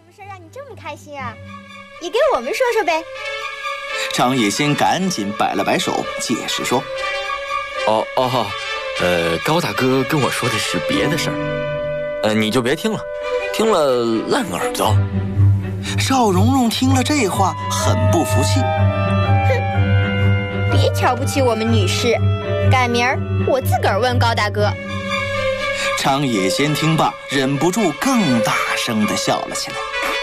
么事让你这么开心啊？也给我们说说呗。 张野仙赶紧摆了摆手，解释说：“ 高大哥跟我说的是别的事儿，你就别听了，听了烂耳朵。” 赵蓉蓉听了这话，很不服气：“ 哼，别瞧不起我们女士，改明儿我自个儿问高大哥。” 张野仙听罢，忍不住更大声地笑了起来。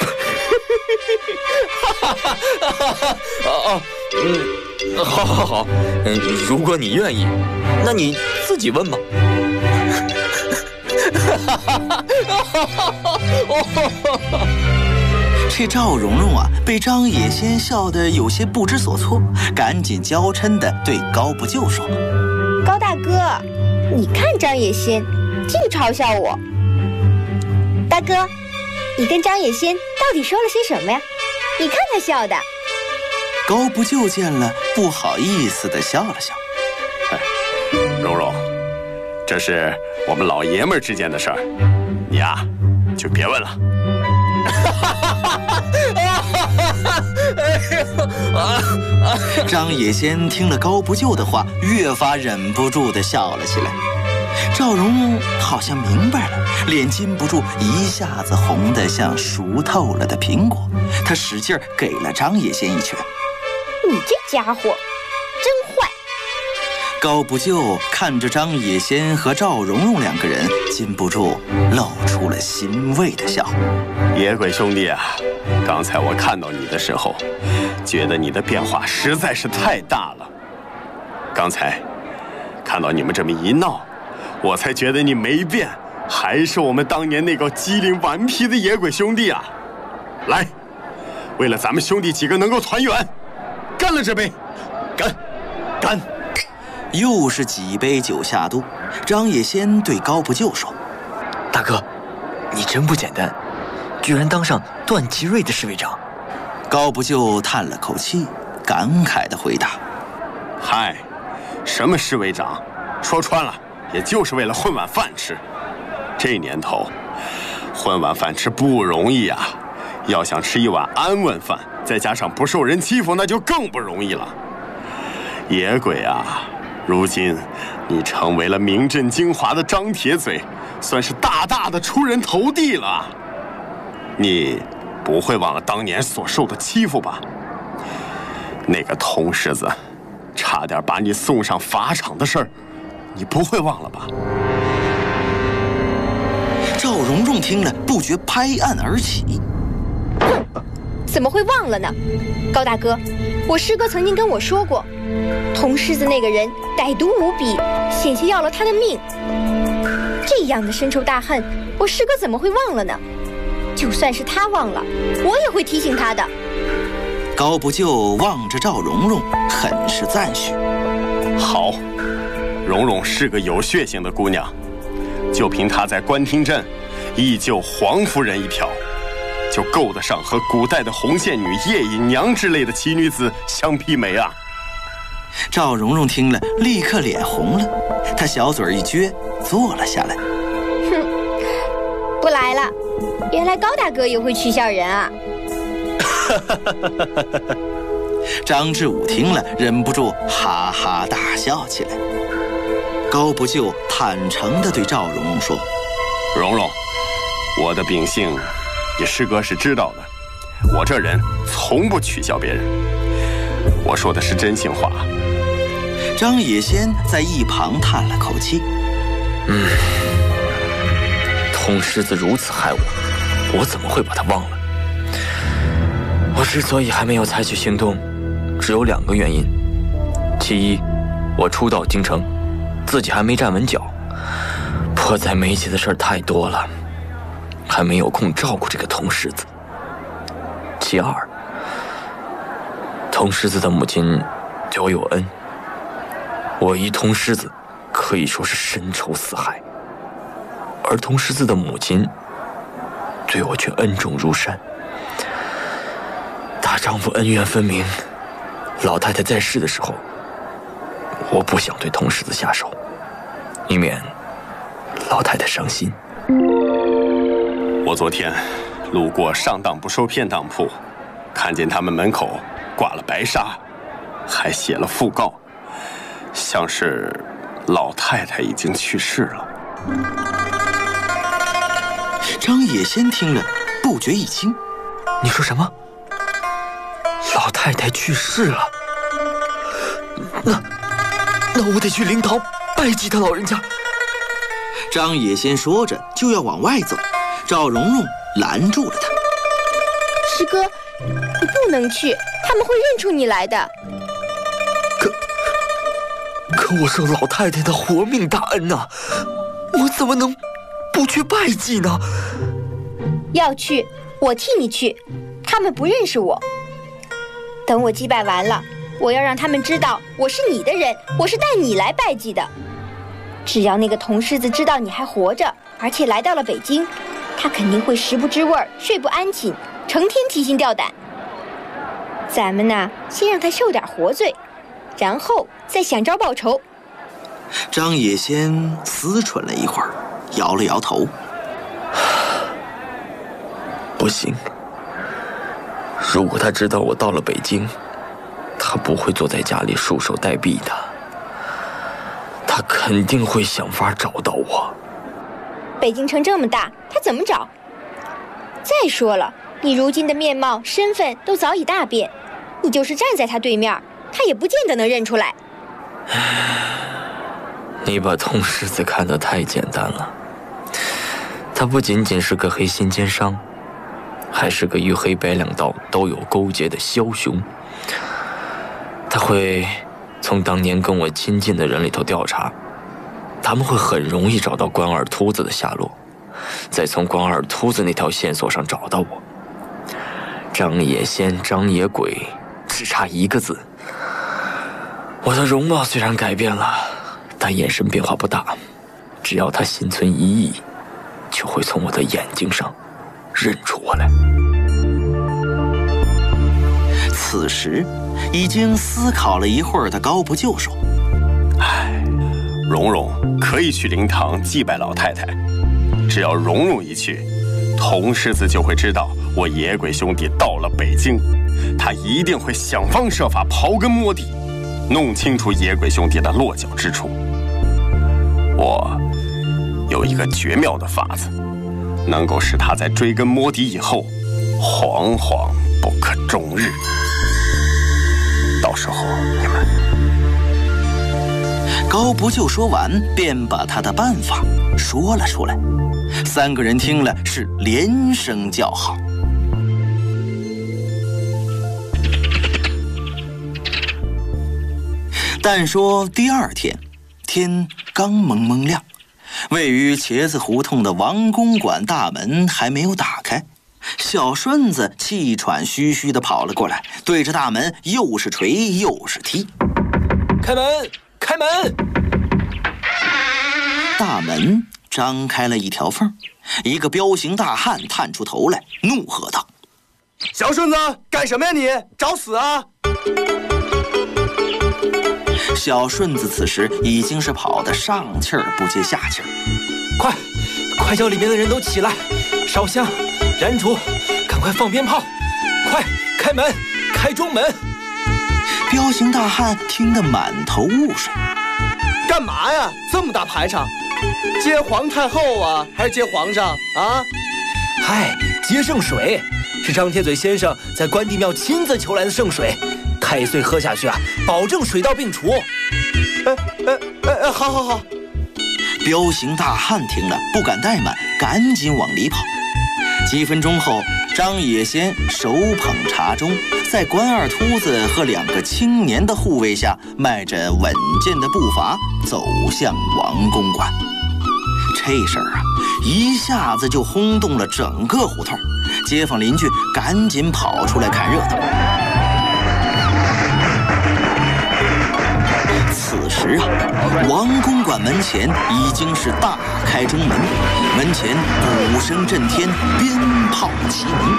好，如果你愿意，那你自己问吧。 这赵蓉蓉啊，被张野仙笑得有些不知所措，赶紧娇嗔地对高不就说：“ 高大哥，你看张野仙净嘲笑我。大哥，你跟张野仙到底说了些什么呀？你看他笑的。” 高不就见了，不好意思地笑了笑：“ 蓉蓉，这是我们老爷们之间的事儿，你呀就别问了。” 张野仙听了高不就的话，越发忍不住地笑了起来。赵蓉蓉好像明白了，脸禁不住一下子红得像熟透了的苹果。她使劲给了张野仙一拳：“ 你这家伙真坏！” 高不就看着张野仙和赵蓉蓉两个人，禁不住露出了欣慰的笑：“ 野鬼兄弟啊，刚才我看到你的时候，觉得你的变化实在是太大了。刚才看到你们这么一闹，我才觉得你没变，还是我们当年那个机灵顽皮的野鬼兄弟啊！来，为了咱们兄弟几个能够团圆，干了这杯，干！” 又是几杯酒下肚，张野仙对高不就说：“ 大哥，你真不简单，居然当上段祺瑞的侍卫长。” 高不就叹了口气，感慨地回答：“ 嗨，什么侍卫长，说穿了也就是为了混碗饭吃。这年头，混碗饭吃不容易啊，要想吃一碗安稳饭，再加上不受人欺负，那就更不容易了。野鬼啊，如今你成为了名震京华的张铁嘴，算是大大的出人头地了。你不会忘了当年所受的欺负吧？那个铜狮子差点把你送上法场的事儿，你不会忘了吧？” 赵蓉蓉听了，不觉拍案而起：“ 哼，怎么会忘了呢？高大哥，我师哥曾经跟我说过，铜狮子那个人歹毒无比，险些要了他的命。这样的深仇大恨，我师哥怎么会忘了呢？就算是他忘了，我也会提醒他的。” 高不就望着赵蓉蓉，很是赞许：“ 好，蓉蓉是个有血性的姑娘，就凭她在官厅镇义救皇夫人一条，就够得上和古代的红线女、叶隐娘之类的奇女子相媲美啊！” 赵蓉蓉听了，立刻脸红了，她小嘴一撅，坐了下来：“ 哼，不来了。原来高大哥也会取笑人啊！” 张志武听了，忍不住哈哈大笑起来。高不就坦诚地对赵蓉蓉说：“ 蓉蓉，我的秉性，你师哥是知道的。我这人从不取笑别人，我说的是真心话。” 张野仙在一旁叹了口气：“ 铜狮子如此害我，我怎么会把他忘了？我之所以还没有采取行动，只有2个原因。其一，我初到京城，自己还没站稳脚，迫在眉睫的事儿太多了，还没有空照顾这个铜狮子。其二，铜狮子的母亲对我有恩，我与铜狮子可以说是深仇似海，而铜狮子的母亲对我却恩重如山。大丈夫恩怨分明，老太太在世的时候，我不想对铜狮子下手，以免老太太伤心。 我昨天路过上当不收骗当铺，看见他们门口挂了白纱，还写了讣告，像是老太太已经去世了。 张野先听了，不觉一惊：“ 你说什么？老太太去世了？那我得去灵堂拜祭她老人家。” 张野先说着就要往外走，赵蓉蓉拦住了他：“ 师哥，你不能去，他们会认出你来的。” 可我受老太太的活命大恩呐，我怎么能不去拜祭呢？ 要去，我替你去，他们不认识我。等我祭拜完了，我要让他们知道我是你的人，我是带你来拜祭的。只要那个童狮子知道你还活着，而且来到了北京，他肯定会食不知味，睡不安寝，成天提心吊胆。咱们呢，先让他受点活罪，然后再想招报仇。 张野先思忖了一会儿，摇了摇头：“ 不行，如果他知道我到了北京，他不会坐在家里束手待毙的，他肯定会想法找到我。 北京城这么大，他怎么找？再说了，你如今的面貌、身份都早已大变，你就是站在他对面，他也不见得能认出来。” 你把童狮子看得太简单了，他不仅仅是个黑心奸商，还是个与黑白两道都有勾结的枭雄。他会从当年跟我亲近的人里头调查，他们会很容易找到关二秃子的下落，再从关二秃子那条线索上找到我。张野仙、张野鬼，只差一个字。我的容貌虽然改变了，但眼神变化不大，只要他心存一意，就会从我的眼睛上认出我来。 此时已经思考了一会儿的高不就说：“ 蓉蓉可以去灵堂祭拜老太太，只要蓉蓉一去，童狮子就会知道我野鬼兄弟到了北京，他一定会想方设法刨根摸底，弄清楚野鬼兄弟的落脚之处。我有一个绝妙的法子，能够使他在追根摸底以后，惶惶不可终日。到时候你们……” 高不就说完，便把他的办法说了出来。三个人听了是连声叫好。但说第二天，天刚蒙蒙亮，位于茄子胡同的王公馆大门还没有打开，小顺子气喘吁吁地跑了过来，对着大门又是捶又是踢：“ 开门！开门！” 大门张开了一条缝，一个彪形大汉探出头来，怒喝道：“ 小顺子，干什么呀你？找死啊！” 小顺子此时已经是跑得上气儿不接下气儿。 快叫里面的人都起来，烧香、燃烛，赶快放鞭炮！快开门，开中门！ 彪形大汉听得满头雾水。 干嘛呀？这么大排场，接皇太后啊，还是接皇上啊？嗨，接圣水，是张铁嘴先生在关帝庙亲自求来的圣水，开岁喝下去啊，保证水到病除。好。 彪形大汉听了不敢怠慢，赶紧往里跑。几分钟后，张野仙手捧茶盅，在关二秃子和2个青年的护卫下，迈着稳健的步伐走向王公馆。这事儿啊，一下子就轰动了整个胡同，街坊邻居赶紧跑出来看热闹。此时啊，王公馆门前已经是大开中门，门前鼓声震天，鞭炮齐鸣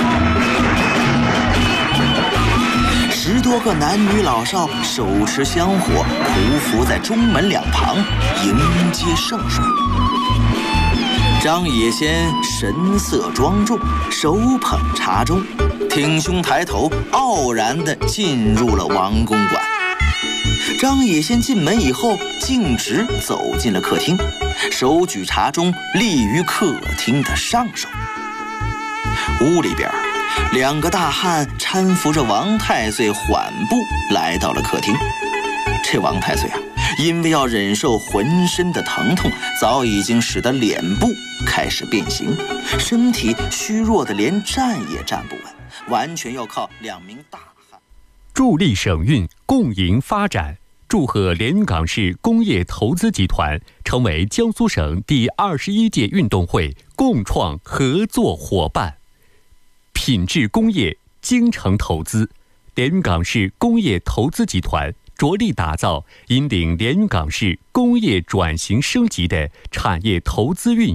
，10多个男女老少手持香火，匍匐在中门两旁迎接圣水。 张野先神色庄重，手捧茶盅，挺胸抬头，傲然地进入了王公馆。张野先进门以后，径直走进了客厅，手举茶盅，立于客厅的上首。屋里边，2个大汉搀扶着王太岁缓步来到了客厅。这王太岁啊，因为要忍受浑身的疼痛，早已经使得脸部开始变形，身体虚弱的连站也站不稳，完全要靠2名大汉助力省运，共赢发展。祝贺连云港市工业投资集团成为江苏省第21届运动会共创合作伙伴。品质工业，精诚投资，连云港市工业投资集团着力打造引领连云港市工业转型升级的产业投资运营